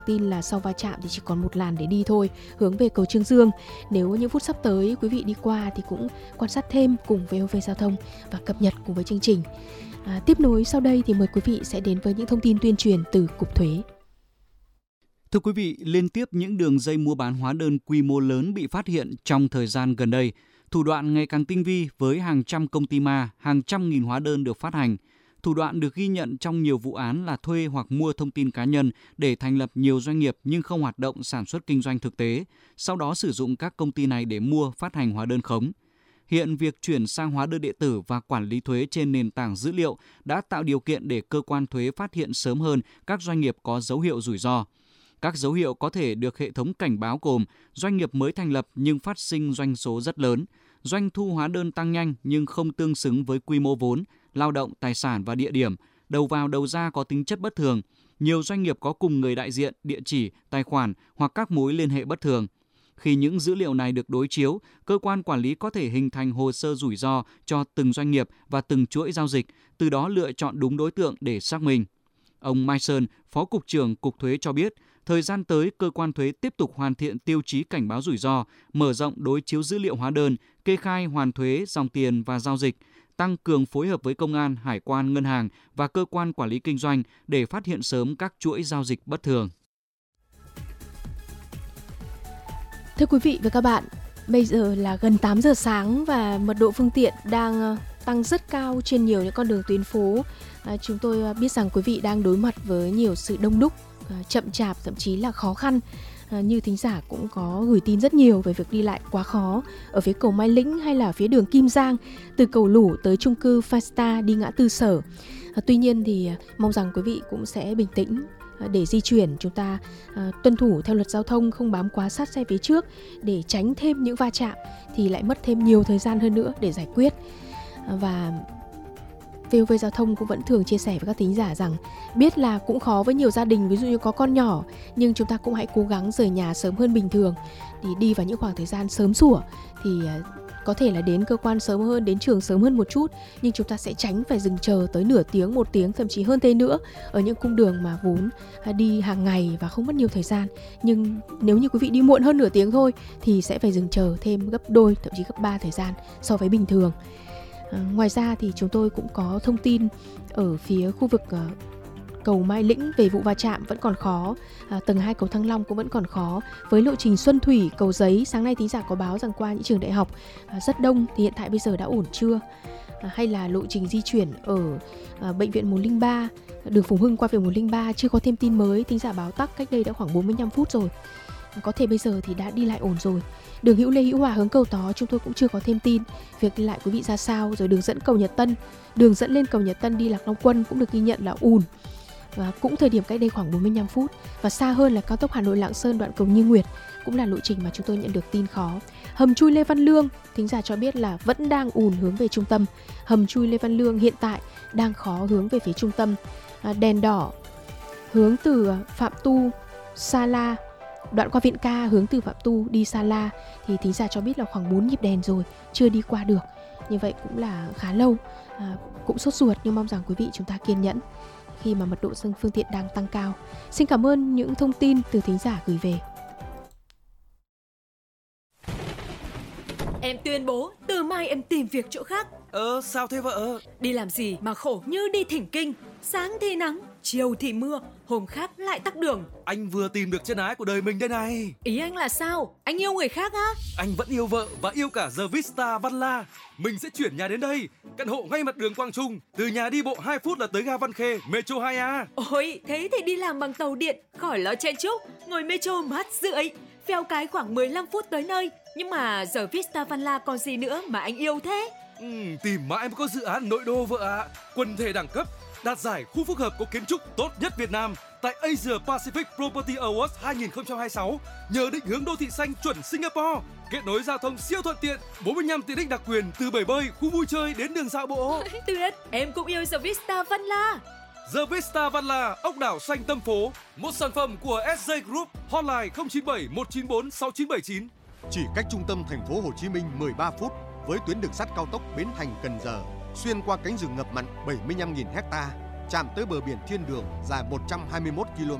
tin là sau va chạm thì chỉ còn một làn để đi thôi, hướng về cầu Chương Dương. Nếu những phút sắp tới quý vị đi qua thì cũng quan sát thêm cùng VOV Giao thông và cập nhật cùng với chương trình. Tiếp nối sau đây thì mời quý vị sẽ đến với những thông tin tuyên truyền từ Cục Thuế. Thưa quý vị, liên tiếp những đường dây mua bán hóa đơn quy mô lớn bị phát hiện trong thời gian gần đây. Thủ đoạn ngày càng tinh vi với hàng trăm công ty ma, hàng trăm nghìn hóa đơn được phát hành. Thủ đoạn được ghi nhận trong nhiều vụ án là thuê hoặc mua thông tin cá nhân để thành lập nhiều doanh nghiệp nhưng không hoạt động sản xuất kinh doanh thực tế, sau đó sử dụng các công ty này để mua, phát hành hóa đơn khống. Hiện việc chuyển sang hóa đơn điện tử và quản lý thuế trên nền tảng dữ liệu đã tạo điều kiện để cơ quan thuế phát hiện sớm hơn các doanh nghiệp có dấu hiệu rủi ro. Các dấu hiệu có thể được hệ thống cảnh báo gồm doanh nghiệp mới thành lập nhưng phát sinh doanh số rất lớn, doanh thu hóa đơn tăng nhanh nhưng không tương xứng với quy mô vốn, lao động, tài sản và địa điểm, đầu vào đầu ra có tính chất bất thường, nhiều doanh nghiệp có cùng người đại diện, địa chỉ, tài khoản hoặc các mối liên hệ bất thường. Khi những dữ liệu này được đối chiếu, cơ quan quản lý có thể hình thành hồ sơ rủi ro cho từng doanh nghiệp và từng chuỗi giao dịch, từ đó lựa chọn đúng đối tượng để xác minh. Ông Mai Sơn, Phó Cục trưởng Cục Thuế cho biết, thời gian tới, cơ quan thuế tiếp tục hoàn thiện tiêu chí cảnh báo rủi ro, mở rộng đối chiếu dữ liệu hóa đơn, kê khai hoàn thuế, dòng tiền và giao dịch, tăng cường phối hợp với công an, hải quan, ngân hàng và cơ quan quản lý kinh doanh để phát hiện sớm các chuỗi giao dịch bất thường. Thưa quý vị và các bạn, bây giờ là gần 8 giờ sáng và mật độ phương tiện đang tăng rất cao trên nhiều những con đường tuyến phố. Chúng tôi biết rằng quý vị đang đối mặt với nhiều sự đông đúc, chậm chạp, thậm chí là khó khăn. Như thính giả cũng có gửi tin rất nhiều về việc đi lại quá khó ở phía cầu Mai Lĩnh hay là phía đường Kim Giang, từ cầu Lũ tới chung cư Five đi ngã tư Sở. Tuy nhiên thì mong rằng quý vị cũng sẽ bình tĩnh để di chuyển, chúng ta tuân thủ theo luật giao thông, không bám quá sát xe phía trước để tránh thêm những va chạm thì lại mất thêm nhiều thời gian hơn nữa để giải quyết. Và VOV Giao thông cũng vẫn thường chia sẻ với các thính giả rằng biết là cũng khó với nhiều gia đình, ví dụ như có con nhỏ, nhưng chúng ta cũng hãy cố gắng rời nhà sớm hơn bình thường, thì đi vào những khoảng thời gian sớm sủa thì có thể là đến cơ quan sớm hơn, đến trường sớm hơn một chút, nhưng chúng ta sẽ tránh phải dừng chờ tới nửa tiếng, 1 tiếng, thậm chí hơn thế nữa ở những cung đường mà vốn đi hàng ngày và không mất nhiều thời gian. Nhưng nếu như quý vị đi muộn hơn nửa tiếng thôi thì sẽ phải dừng chờ thêm gấp đôi, thậm chí gấp 3 thời gian so với bình thường. Ngoài ra thì chúng tôi cũng có thông tin ở phía khu vực cầu Mai Lĩnh về vụ va chạm vẫn còn khó, tầng 2 cầu Thăng Long cũng vẫn còn khó. Với lộ trình Xuân Thủy, Cầu Giấy, sáng nay thính giả có báo rằng qua những trường đại học rất đông thì hiện tại bây giờ đã ổn chưa? Hay là lộ trình di chuyển ở bệnh viện 103, đường Phùng Hưng qua viện 103 chưa có thêm tin mới, thính giả báo tắc cách đây đã khoảng 45 phút rồi. Có thể bây giờ thì đã đi lại ổn rồi. Đường Hữu Lê Hữu Hòa hướng Cầu Tó chúng tôi cũng chưa có thêm tin việc đi lại quý vị ra sao. Rồi đường dẫn cầu Nhật Tân, đường dẫn lên cầu Nhật Tân đi Lạc Long Quân cũng được ghi nhận là ùn, và cũng thời điểm cách đây khoảng 45 phút. Và xa hơn là cao tốc Hà Nội Lạng Sơn đoạn cầu Như Nguyệt cũng là lộ trình mà chúng tôi nhận được tin khó. Hầm chui Lê Văn Lương, thính giả cho biết là vẫn đang ùn hướng về trung tâm. Hầm chui Lê Văn Lương hiện tại đang khó hướng về phía trung tâm. Đèn đỏ hướng từ Phạm Tu, Sa La, đoạn qua Viện Ca hướng từ Phạm Tu đi Sa La thì thính giả cho biết là khoảng 4 nhịp đèn rồi, chưa đi qua được. Như vậy cũng là khá lâu, cũng sốt ruột, nhưng mong rằng quý vị chúng ta kiên nhẫn khi mà mật độ phương tiện đang tăng cao. Xin cảm ơn những thông tin từ thính giả gửi về. Em tuyên bố từ mai em tìm việc chỗ khác. Sao thế vợ? Đi làm gì mà khổ như đi thỉnh kinh. Sáng thì nắng, chiều thì mưa, hôm khác lại tắc đường. Anh vừa tìm được chân ái của đời mình đây này. Ý anh là sao? Anh yêu người khác á? Anh vẫn yêu vợ và yêu cả The Vista Văn La. Mình sẽ chuyển nhà đến đây, căn hộ ngay mặt đường Quang Trung. Từ nhà đi bộ 2 phút là tới ga Văn Khê, Metro 2A. Ôi, thế thì đi làm bằng tàu điện, khỏi lo chen chúc. Ngồi Metro mát rượi, phèo cái khoảng 15 phút tới nơi. Nhưng mà giờ Vista Văn La còn gì nữa mà anh yêu thế? Tìm mãi mới có dự án nội đô vợ ạ. Quần thể đẳng cấp, đạt giải khu phức hợp có kiến trúc tốt nhất Việt Nam tại Asia Pacific Property Awards 2026 nhờ định hướng đô thị xanh chuẩn Singapore, kết nối giao thông siêu thuận tiện, 45 tiện ích đặc quyền từ bể bơi, khu vui chơi đến đường dạo bộ. Tuyệt, em cũng yêu The Vista Văn La. The Vista Văn La, ốc đảo xanh tâm phố, một sản phẩm của SJ Group, hotline 097 194 6979. Chỉ cách trung tâm thành phố Hồ Chí Minh 13 phút với tuyến đường sắt cao tốc Bến Thành - Cần Giờ, xuyên qua cánh rừng ngập mặn 75.000 ha, chạm tới bờ biển thiên đường dài 121 km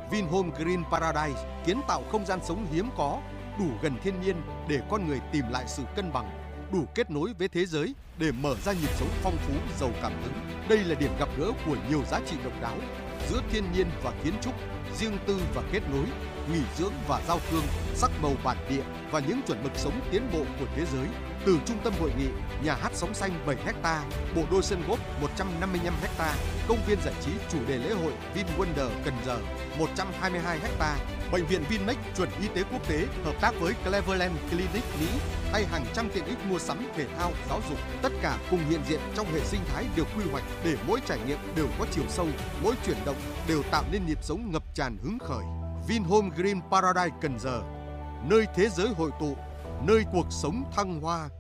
Vinhome Green Paradise kiến tạo không gian sống hiếm có, đủ gần thiên nhiên để con người tìm lại sự cân bằng, đủ kết nối với thế giới để mở ra nhịp sống phong phú, giàu cảm hứng. Đây là điểm gặp gỡ của nhiều giá trị độc đáo giữa thiên nhiên và kiến trúc, riêng tư và kết nối, nghỉ dưỡng và giao thương, sắc màu bản địa và những chuẩn mực sống tiến bộ của thế giới. Từ trung tâm hội nghị, nhà hát sóng xanh 7 ha, bộ đôi sân golf 155 ha, công viên giải trí chủ đề lễ hội VinWonder Cần Giờ 122 ha, bệnh viện Vinmec chuẩn y tế quốc tế hợp tác với Cleveland Clinic Mỹ hay hàng trăm tiện ích mua sắm thể thao, giáo dục, tất cả cùng hiện diện trong hệ sinh thái được quy hoạch để mỗi trải nghiệm đều có chiều sâu, mỗi chuyển động đều tạo nên nhịp sống ngập tràn hứng khởi. Vinhome Green Paradise Cần Giờ, nơi thế giới hội tụ, nơi cuộc sống thăng hoa.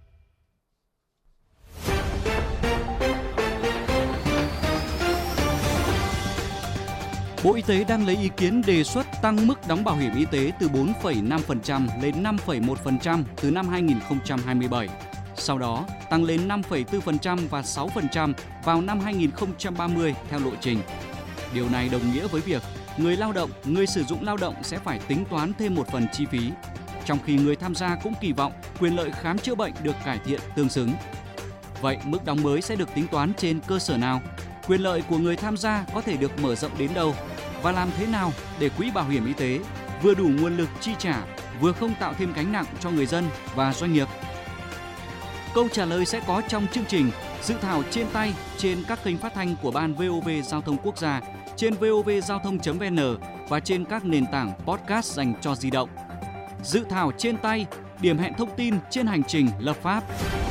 Bộ Y tế đang lấy ý kiến đề xuất tăng mức đóng bảo hiểm y tế từ 4,5% lên 5,1% từ năm 2027. Sau đó tăng lên 5,4% và 6% vào năm 2030 theo lộ trình. Điều này đồng nghĩa với việc người lao động, người sử dụng lao động sẽ phải tính toán thêm một phần chi phí, trong khi người tham gia cũng kỳ vọng quyền lợi khám chữa bệnh được cải thiện tương xứng. Vậy mức đóng mới sẽ được tính toán trên cơ sở nào? Quyền lợi của người tham gia có thể được mở rộng đến đâu? Và làm thế nào để quỹ bảo hiểm y tế vừa đủ nguồn lực chi trả, vừa không tạo thêm gánh nặng cho người dân và doanh nghiệp? Câu trả lời sẽ có trong chương trình Dự thảo trên tay trên các kênh phát thanh của Ban VOV Giao thông Quốc gia, trên vovgiao thông.vn và trên các nền tảng podcast dành cho di động. Dự thảo trên tay, điểm hẹn thông tin trên hành trình lập pháp.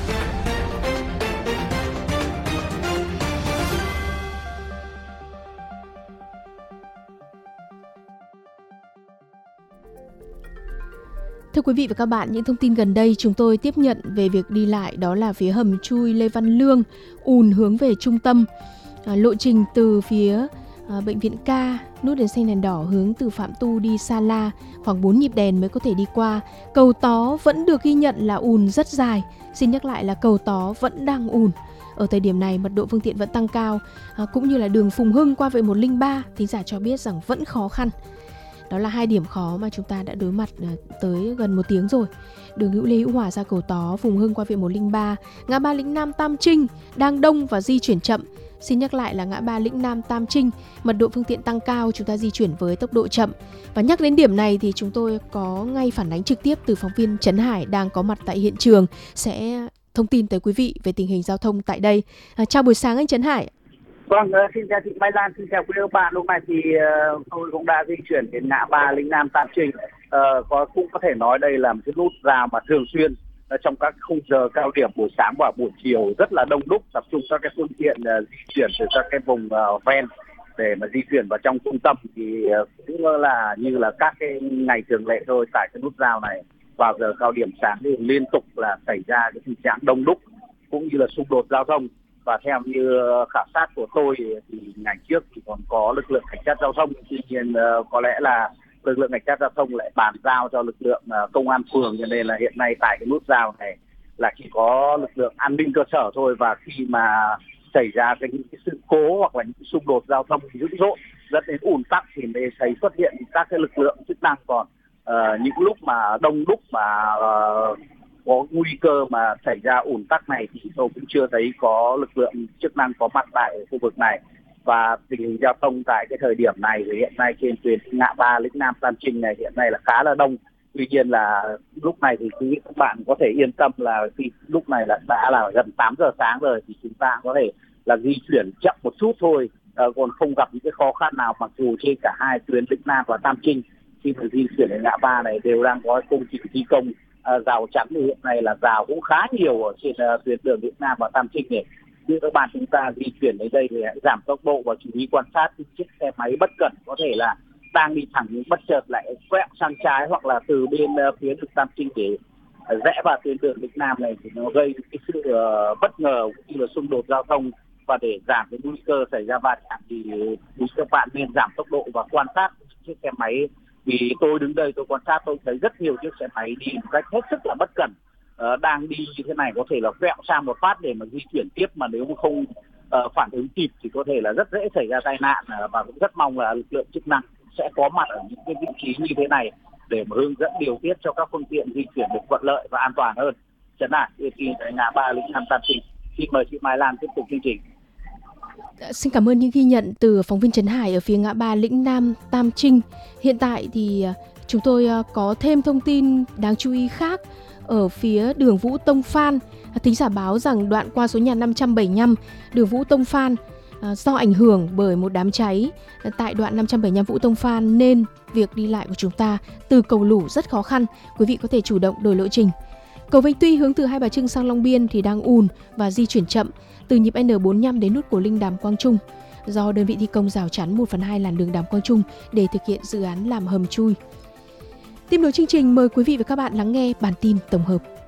Thưa quý vị và các bạn, những thông tin gần đây chúng tôi tiếp nhận về việc đi lại đó là phía hầm chui Lê Văn Lương ùn hướng về trung tâm. Lộ trình từ phía bệnh viện K, nút đèn xanh đèn đỏ hướng từ Phạm Tu đi Sa La khoảng 4 nhịp đèn mới có thể đi qua. Cầu Tó vẫn được ghi nhận là ùn rất dài. Xin nhắc lại là cầu Tó vẫn đang ùn. Ở thời điểm này mật độ phương tiện vẫn tăng cao, cũng như là đường Phùng Hưng qua vệ 103, thính giả cho biết rằng vẫn khó khăn. Đó là hai điểm khó mà chúng ta đã đối mặt tới gần 1 tiếng rồi. Đường Hữu Lê Hữu Hòa ra cầu Tó, Phùng Hưng qua vệ 103, ngã ba Lĩnh Nam Tam Trinh đang đông và di chuyển chậm. Xin nhắc lại là ngã ba Lĩnh Nam Tam Trinh, mật độ phương tiện tăng cao, chúng ta di chuyển với tốc độ chậm. Và nhắc đến điểm này thì chúng tôi có ngay phản ánh trực tiếp từ phóng viên Trấn Hải đang có mặt tại hiện trường, sẽ thông tin tới quý vị về tình hình giao thông tại đây. Chào buổi sáng anh Trấn Hải. Vâng, xin chào chị Mai Lan, xin chào quý các bạn. Lúc này thì tôi cũng đã di chuyển đến ngã ba Lĩnh Nam Tam Trinh. Cũng có thể nói đây là một cái nút giao mà thường xuyên trong các khung giờ cao điểm buổi sáng và buổi chiều rất là đông đúc, tập trung các cái phương tiện di chuyển từ các cái vùng ven để mà di chuyển vào trong trung tâm. Thì cũng là như là các cái ngày thường lệ thôi, tại cái nút giao này vào giờ cao điểm sáng thì liên tục là xảy ra cái tình trạng đông đúc cũng như là xung đột giao thông. Và theo như khảo sát của tôi thì ngày trước thì còn có lực lượng cảnh sát giao thông, tuy nhiên có lẽ là lực lượng cảnh sát giao thông lại bàn giao cho lực lượng công an phường, cho nên là hiện nay tại cái nút giao này là chỉ có lực lượng an ninh cơ sở thôi. Và khi mà xảy ra cái sự cố hoặc là những xung đột giao thông dữ dội dẫn đến ùn tắc thì mới thấy xuất hiện các cái lực lượng chức năng. Còn những lúc mà đông đúc mà có nguy cơ mà xảy ra ùn tắc này thì tôi cũng chưa thấy có lực lượng chức năng có mặt tại khu vực này. Và tình hình giao thông tại cái thời điểm này thì hiện nay trên tuyến ngã ba Lĩnh Nam Tam Trinh này hiện nay là khá là đông. Tuy nhiên là lúc này thì các bạn có thể yên tâm là khi lúc này là đã là gần 8 giờ sáng rồi thì chúng ta có thể là di chuyển chậm một chút thôi, còn không gặp những cái khó khăn nào, mặc dù trên cả hai tuyến Lĩnh Nam và Tam Trinh khi mà di chuyển đến ngã ba này đều đang có công trình thi công. Rào chắn thì hiện nay là rào cũng khá nhiều ở trên tuyến đường Lĩnh Nam và Tam Trinh này. Như các bạn chúng ta di chuyển đến đây thì hãy giảm tốc độ và chú ý quan sát những chiếc xe máy bất cẩn có thể là đang đi thẳng nhưng bất chợt lại quẹo sang trái, hoặc là từ bên phía đường Tam Trinh để rẽ vào tuyến đường Lĩnh Nam này thì nó gây cái sự bất ngờ cũng như là xung đột giao thông. Và để giảm cái nguy cơ xảy ra va chạm thì các bạn nên giảm tốc độ và quan sát chiếc xe máy. Vì tôi đứng đây tôi quan sát tôi thấy rất nhiều chiếc xe máy đi một cách hết sức là bất cẩn, đang đi như thế này có thể là quẹo sang một phát để mà di chuyển tiếp, mà nếu không phản ứng kịp thì có thể là rất dễ xảy ra tai nạn. Và cũng rất mong là lực lượng chức năng sẽ có mặt ở những cái vị trí như thế này để mà hướng dẫn điều tiết cho các phương tiện di chuyển được thuận lợi và an toàn hơn. Trần Hải, tại ngã ba Lĩnh Nam Tam Trinh. Xin mời chị Mai Lan tiếp tục chương trình. Xin cảm ơn những ghi nhận từ phóng viên Trấn Hải ở phía ngã ba Lĩnh Nam Tam Trinh. Hiện tại thì chúng tôi có thêm thông tin đáng chú ý khác ở phía đường Vũ Tông Phan. Thính giả báo rằng đoạn qua số nhà 575 đường Vũ Tông Phan do ảnh hưởng bởi một đám cháy tại đoạn 575 Vũ Tông Phan nên việc đi lại của chúng ta từ cầu Lũ rất khó khăn. Quý vị có thể chủ động đổi lộ trình. Cầu Vĩnh Tuy hướng từ Hai Bà Trưng sang Long Biên thì đang ùn và di chuyển chậm từ nhịp N45 đến nút Cổ Linh Đàm Quang Trung do đơn vị thi công rào chắn 1/2 làn đường Đàm Quang Trung để thực hiện dự án làm hầm chui. Tiếp nối chương trình, mời quý vị và các bạn lắng nghe bản tin tổng hợp.